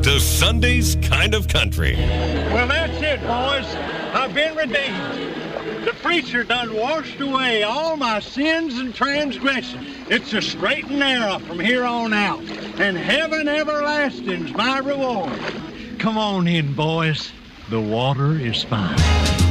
to Sunday's Kind of Country. Well, that's it, boys. I've been redeemed. The preacher done washed away all my sins and transgressions. It's a straight and narrow from here on out, and heaven everlasting's my reward. Come on in, boys. The water is fine.